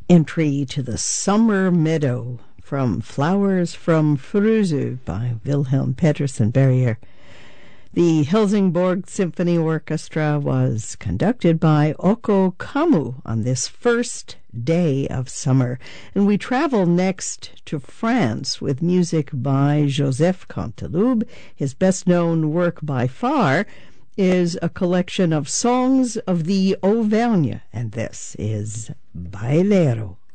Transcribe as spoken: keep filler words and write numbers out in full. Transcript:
Entry to the Summer Meadow from Flowers from Frösö by Wilhelm Petersen Berger. The Helsingborg Symphony Orchestra was conducted by Ocko Kammu on this first day of summer. And we travel next to France with music by Joseph Canteloube. His best-known work by far is a collection of songs of the Auvergne, and this is Bailero.